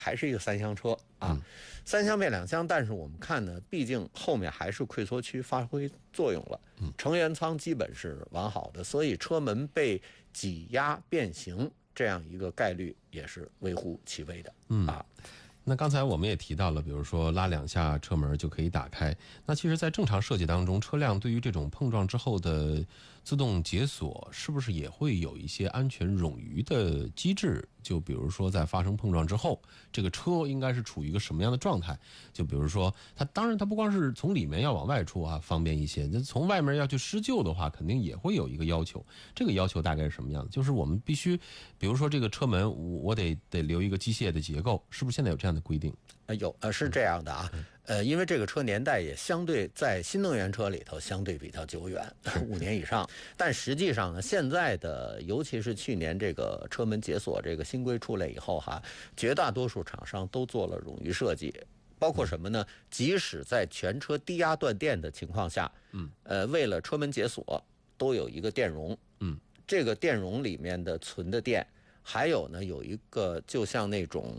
还是一个三厢车啊，三厢变两厢，但是我们看呢，毕竟后面还是溃缩区发挥作用了，成员舱基本是完好的，所以车门被挤压变形这样一个概率也是微乎其微的啊。 那刚才我们也提到了，比如说拉2下车门就可以打开。那其实在正常设计当中，车辆对于这种碰撞之后的自动解锁，是不是也会有一些安全冗余的机制？就比如说在发生碰撞之后，这个车应该是处于一个什么样的状态？就比如说当然它不光是从里面要往外出啊方便一些，那从外面要去施救的话，肯定也会有一个要求。这个要求大概是什么样的？就是我们必须，比如说这个车门我得留一个机械的结构，是不是现在有这样的规定？ 有是这样的啊，因为这个车年代也相对在新能源车里头相对比较久远，5年以上。但实际上呢，现在的尤其是去年这个车门解锁这个新规出来以后哈，绝大多数厂商都做了冗余设计，包括什么呢？即使在全车低压断电的情况下，为了车门解锁都有一个电容，这个电容里面的存的电，还有呢有一个就像那种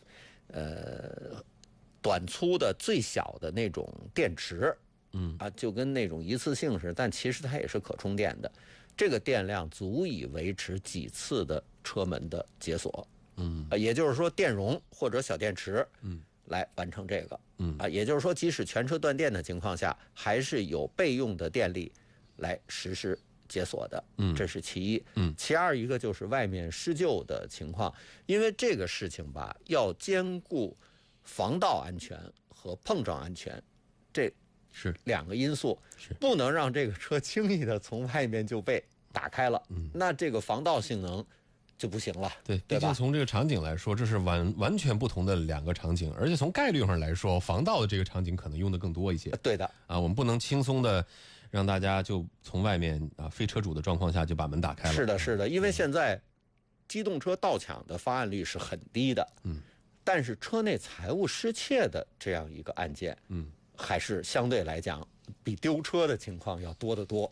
短粗的最小的那种电池，就跟那种一次性似的，但其实它也是可充电的。这个电量足以维持几次的车门的解锁，也就是说电容或者小电池，来完成这个，也就是说即使全车断电的情况下，还是有备用的电力来实施解锁的，这是其一。其二一个就是外面施救的情况，因为这个事情吧，要兼顾防盗安全和碰撞安全，这是2个因素，不能让这个车轻易的从外面就被打开了，那这个防盗性能就不行了。 对，毕竟从这个场景来说，这是完全不同的2个场景，而且从概率上来说，防盗的这个场景可能用的更多一些。 对的啊，我们不能轻松的让大家就从外面非车主的状况下就把门打开了。 是的，是的，因为现在机动车盗抢的发案率是很低的，但是车内财物失窃的这样一个案件，还是相对来讲比丢车的情况要多得多。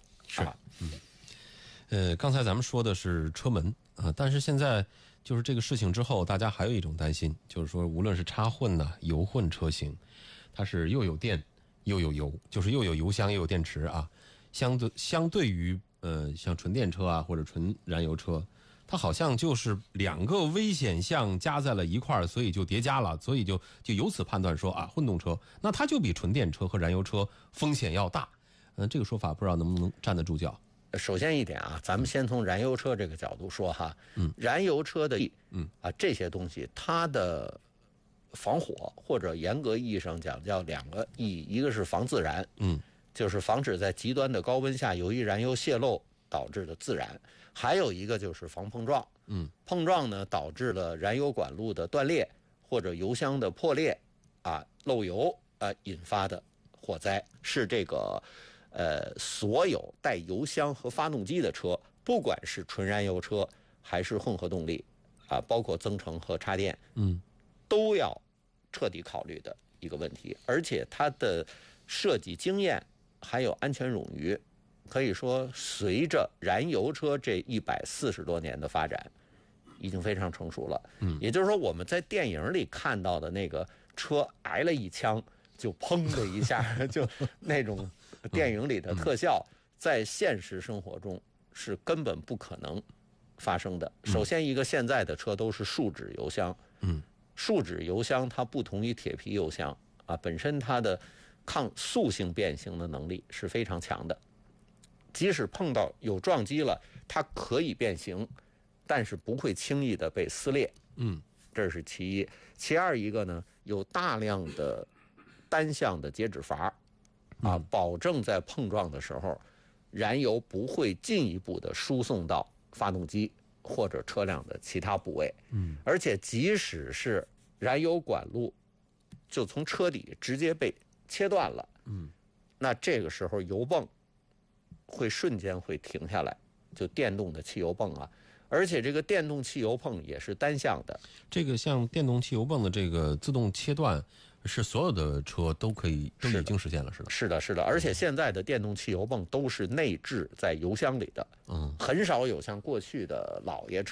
刚才咱们说的是车门啊，但是现在就是这个事情之后，大家还有一种担心，就是说无论是插混油混车型，它是又有电又有油，就是又有油箱又有电池啊。相对于像纯电车啊或者纯燃油车，它好像就是2个危险项加在了一块儿，所以就叠加了，所以就由此判断说混动车那它就比纯电车和燃油车风险要大。这个说法不知道能不能站得住脚。 首先一点啊，咱们先从燃油车这个角度说哈，燃油车的这些东西，它的防火或者严格意义上讲叫2个意义，一个是防自燃，就是防止在极端的高温下由于燃油泄漏导致的自燃，还有一个就是防碰撞，碰撞呢导致了燃油管路的断裂或者油箱的破裂漏油引发的火灾，是这个所有带油箱和发动机的车，不管是纯燃油车还是混合动力包括增程和插电，都要彻底考虑的一个问题。而且它的设计经验还有安全冗余，可以说随着燃油车这140多年的发展已经非常成熟了。也就是说我们在电影里看到的那个车挨了一枪就砰的一下就那种电影里的特效，在现实生活中是根本不可能发生的。首先一个，现在的车都是树脂油箱，树脂油箱它不同于铁皮油箱本身它的抗塑性变形的能力是非常强的，即使碰到有撞击了，它可以变形，但是不会轻易的被撕裂。这是其一。其二一个呢，有大量的单向的截止阀保证在碰撞的时候，燃油不会进一步的输送到发动机或者车辆的其他部位。而且即使是燃油管路就从车底直接被切断了，那这个时候油泵会瞬间会停下来，就电动的汽油泵而且这个电动汽油泵也是单向的。 这个像电动汽油泵的这个自动切断，是所有的车都已经实现了，是吧？ 是的，是的。而且现在的电动汽油泵都是内置在油箱里的，很少有像过去的老爷车